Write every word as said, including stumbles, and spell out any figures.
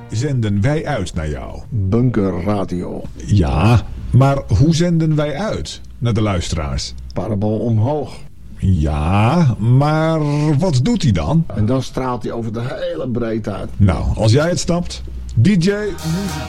zenden wij uit naar jou? Bunker Radio. Ja, maar hoe zenden wij uit naar de luisteraars? Parabool omhoog. Ja, maar wat doet hij dan? En dan straalt hij over de hele breedte uit. Nou, als jij het snapt, D J Muziek.